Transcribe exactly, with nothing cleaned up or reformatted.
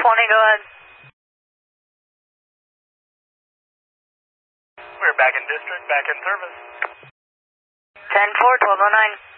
twenty, go ahead. We're back in district, back in service. ten four, twelve oh nine.